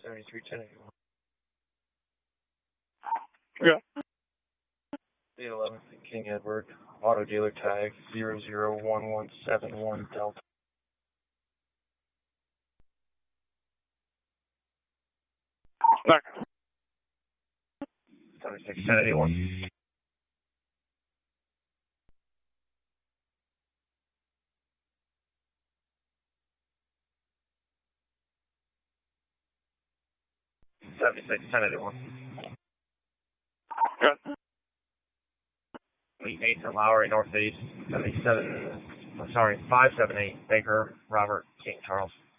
731081. Yeah. The 11th King Edward, auto dealer tag 001171 Delta. Back. 761081. Good. 88 for Lowry, Northeast, 578 Baker, Robert, King Charles.